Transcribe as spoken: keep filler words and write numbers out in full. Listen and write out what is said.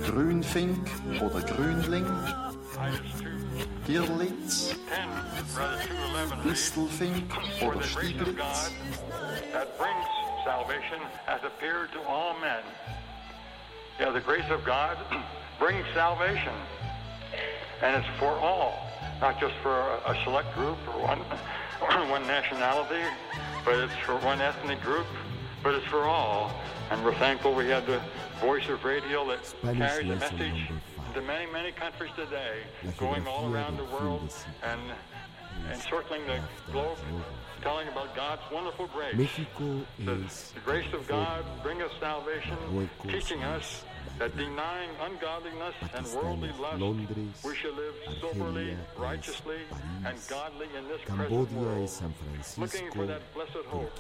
Grünfink oder Grünling, Girlitz, Distelfink oder Stieglitz. That brings salvation has appeared to all men. Yeah, the grace of God brings salvation, and it's for all, not just for a, a select group or one, or one nationality, but it's for one ethnic group, but it's for all. And we're thankful we had the voice of radio that carries a message to many, many countries today, going all around the world and encircling the globe, telling about God's wonderful grace. México The, es the grace of God bring us salvation, teaching us that denying ungodliness and worldly lust, Londres, we should live soberly, Argelia, righteously, and París, godly in this present Cambodia y world, San looking Francisco, for that blessed hope